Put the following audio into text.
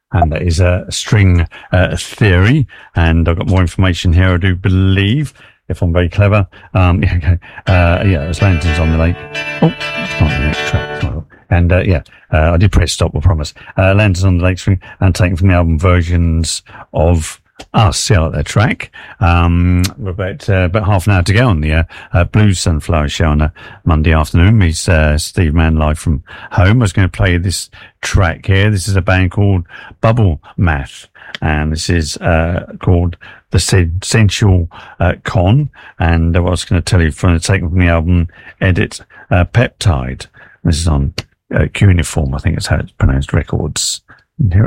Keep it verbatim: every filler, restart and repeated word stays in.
and that is a string uh, theory. And I've got more information here, I do believe, if I'm very clever. Um, yeah, okay. uh, yeah, there's Lanterns on the Lake. Oh, it's not the next track. It's not. And uh, yeah, uh, I did press stop, I promise. Uh, Lanterns on the Lake string, and taken from the album Versions of Us, yeah, like that track. Um, we're about, uh, about half an hour to go on the uh, uh, Blues Sunflower show on a Monday afternoon. Meets uh, Steve Mann live from home. I was going to play this track here. This is a band called Bubble Math, and this is uh, called The Sensual uh, Con. And uh, what I was going to tell you, from taken from the album Edit uh, Peptide. This is on uh, Cuneiform, I think it's how it's pronounced, records. And here